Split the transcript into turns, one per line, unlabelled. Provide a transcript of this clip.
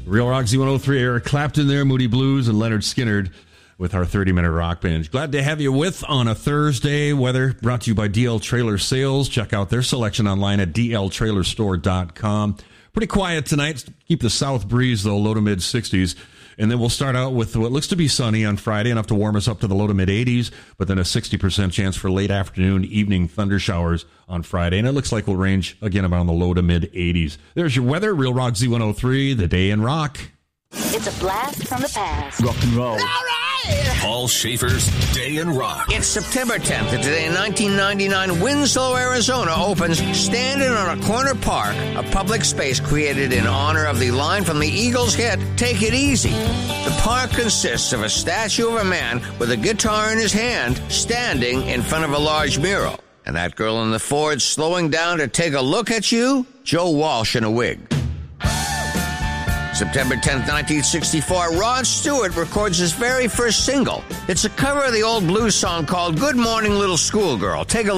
Real Rock Z103, Eric Clapton there, Moody Blues, and Leonard Skinner with our 30-minute rock binge. Glad to have you with on a Thursday. Weather brought to you by DL Trailer Sales. Check out their selection online at dltrailerstore.com. Pretty quiet tonight. Keep the south breeze, though, low to mid-60s. And then we'll start out with what looks to be sunny on Friday, enough to warm us up to the low to mid-80s, but then a 60% chance for late afternoon, evening thunder showers on Friday. And it looks like we'll range, again, around the low to mid-80s. There's your weather. Real Rock Z103, the day in rock.
It's a blast from the past.
Rock and roll.
All right!
Paul Schaefer's Day in Rock.
It's September 10th, and today in 1999, Winslow, Arizona opens Standing on a Corner Park, a public space created in honor of the line from the Eagles hit, Take It Easy. The park consists of a statue of a man with a guitar in his hand standing in front of a large mural. And that girl in the Ford slowing down to take a look at you? Joe Walsh in a wig. September 10th, 1964, Rod Stewart records his very first single. It's a cover of the old blues song called Good Morning Little Schoolgirl. Take a